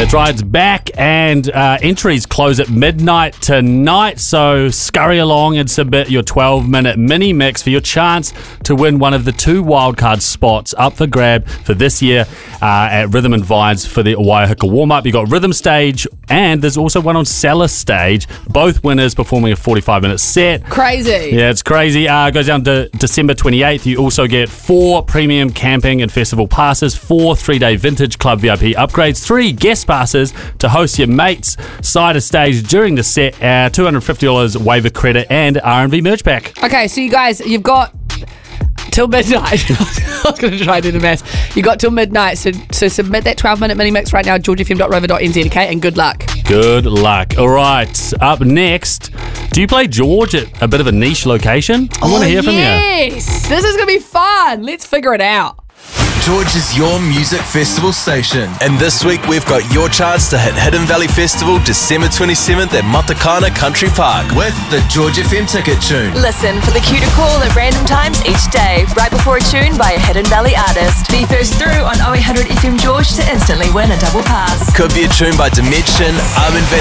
That's right, it's back, and entries close at midnight tonight, so scurry along and submit your 12-minute mini mix for your chance to win one of the 2 wildcard spots up for grab for this year at Rhythm and Vines for the Waiahika warm-up. You got Rhythm Stage, and there's also one on Cellar Stage. Both winners performing a 45-minute set. Crazy. Yeah, it's crazy. It goes down to December 28th. You also get 4 premium camping and festival passes, 4 3-day Vintage Club VIP upgrades, 3 guest passes to host your mates side of stage during the set, $250 waiver credit, and R&V merch pack. Okay, so you guys, you've got till midnight. I was going to try and do the maths. You got till midnight, so submit that 12-minute mini mix right now at georgefm.rover.nz, okay? And good luck. Good luck. All right, up next, do you play George at a bit of a niche location? I want to hear from you. Yes, this is going to be fun. Let's figure it out. George is your music festival station. And this week we've got your chance to hit Hidden Valley Festival December 27th at Matakana Country Park with the George FM ticket tune. Listen for the cue to call at random times each day, right before a tune by a Hidden Valley artist. Be first through on 0800 FM George to instantly win a double pass. Could be a tune by Dimension, Armin van